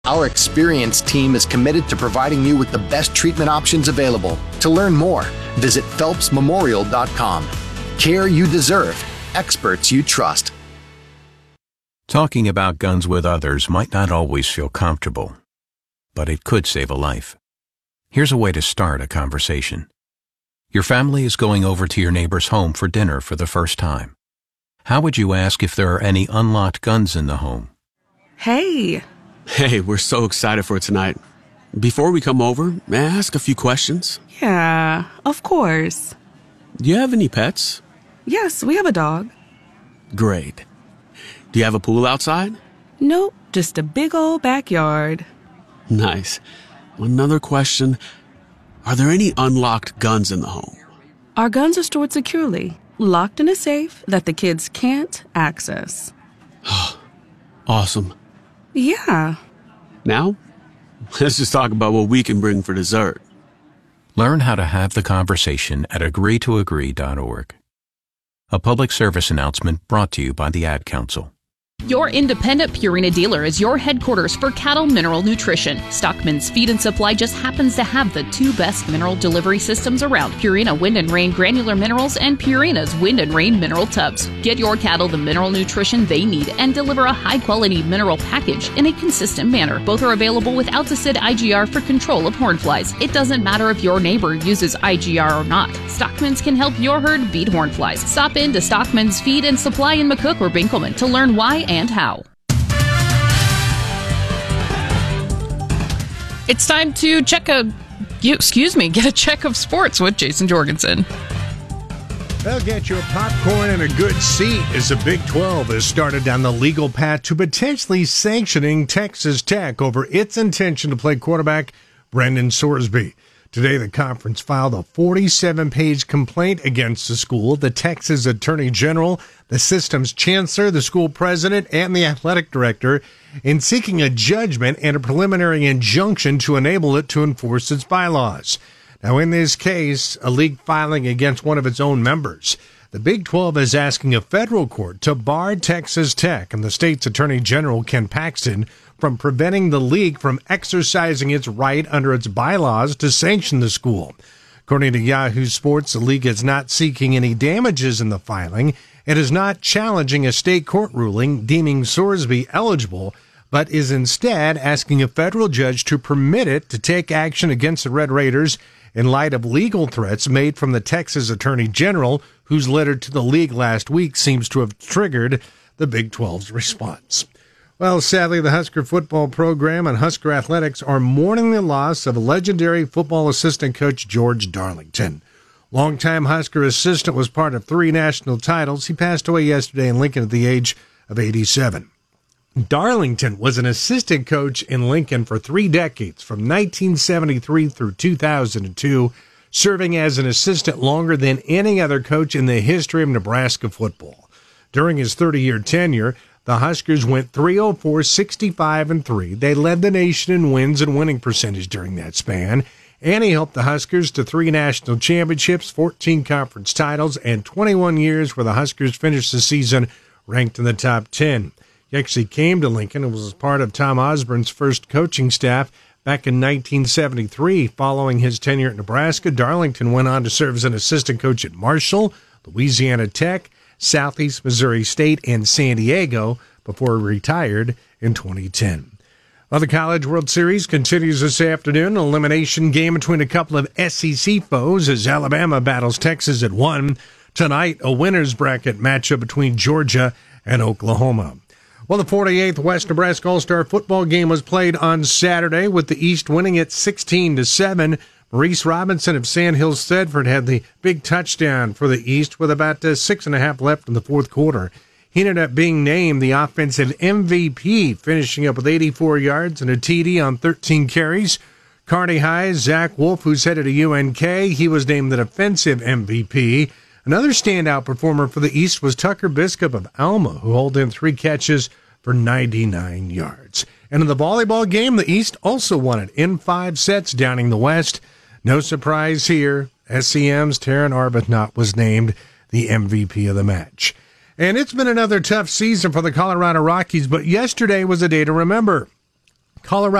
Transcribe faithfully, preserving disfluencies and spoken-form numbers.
Our experienced team is committed to providing you with the best treatment options available. To learn more, visit phelps memorial dot com. Care you deserve. Experts you trust. Talking about guns with others might not always feel comfortable, but it could save a life. Here's a way to start a conversation. Your family is going over to your neighbor's home for dinner for the first time. How would you ask if there are any unlocked guns in the home? Hey. Hey, we're so excited for tonight. Before we come over, may I ask a few questions? Yeah, of course. Do you have any pets? Yes, we have a dog. Great. Do you have a pool outside? Nope, just a big old backyard. Nice. Another question. Are there any unlocked guns in the home? Our guns are stored securely, locked in a safe that the kids can't access. Awesome. Yeah. Now, let's just talk about what we can bring for dessert. Learn how to have the conversation at agree to agree dot org. A public service announcement brought to you by the Ad Council. Your independent Purina dealer is your headquarters for cattle mineral nutrition. Stockman's Feed and Supply just happens to have the two best mineral delivery systems around: Purina Wind and Rain granular minerals and Purina's Wind and Rain mineral tubs. Get your cattle the mineral nutrition they need and deliver a high-quality mineral package in a consistent manner. Both are available with Alticid I G R for control of horn flies. It doesn't matter if your neighbor uses I G R or not. Stockman's can help your herd beat horn flies. Stop in to Stockman's Feed and Supply in McCook or Binkelman to learn why and how. It's time to check a, you, excuse me, get a check of sports with Jason Jorgensen. Well, get your popcorn and a good seat as the Big twelve has started down the legal path to potentially sanctioning Texas Tech over its intention to play quarterback Brendan Sorsby. Today, the conference filed a forty-seven page complaint against the school, the Texas Attorney General, the system's chancellor, the school president, and the athletic director, in seeking a judgment and a preliminary injunction to enable it to enforce its bylaws. Now, in this case, a league filing against one of its own members, the Big twelve is asking a federal court to bar Texas Tech and the state's Attorney General, Ken Paxton, from preventing the league from exercising its right under its bylaws to sanction the school. According to Yahoo Sports, the league is not seeking any damages in the filing. It is not challenging a state court ruling deeming Sorsby eligible, but is instead asking a federal judge to permit it to take action against the Red Raiders in light of legal threats made from the Texas Attorney General, whose letter to the league last week seems to have triggered the Big twelve's response. Well, sadly, the Husker football program and Husker athletics are mourning the loss of legendary football assistant coach George Darlington. Longtime Husker assistant was part of three national titles. He passed away yesterday in Lincoln at the age of eighty-seven. Darlington was an assistant coach in Lincoln for three decades, from nineteen seventy-three through two thousand two, serving as an assistant longer than any other coach in the history of Nebraska football. During his thirty-year tenure, the Huskers went three oh four, sixty-five, and three. They led the nation in wins and winning percentage during that span, and he helped the Huskers to three national championships, fourteen conference titles, and twenty-one years where the Huskers finished the season ranked in the top ten. He actually came to Lincoln and was part of Tom Osborne's first coaching staff back in nineteen seventy-three. Following his tenure at Nebraska, Darlington went on to serve as an assistant coach at Marshall, Louisiana Tech, Southeast Missouri State, and San Diego before he retired in twenty ten. Well, the College World Series continues this afternoon. An elimination game between a couple of S E C foes as Alabama battles Texas at one. Tonight, a winner's bracket matchup between Georgia and Oklahoma. Well, the forty-eighth West Nebraska All-Star football game was played on Saturday, with the East winning it sixteen to seven. Maurice Robinson of Sandhills Thedford had the big touchdown for the East with about uh, six and a half left in the fourth quarter. He ended up being named the offensive M V P, finishing up with eighty-four yards and a T D on thirteen carries. Kearney High's Zach Wolf, who's headed to U N K, he was named the defensive M V P. Another standout performer for the East was Tucker Biscup of Alma, who hauled in three catches for ninety-nine yards. And in the volleyball game, the East also won it in five sets, downing the West. No surprise here, S C M's Taryn Arbuthnot was named the M V P of the match. And it's been another tough season for the Colorado Rockies, but yesterday was a day to remember. Colorado.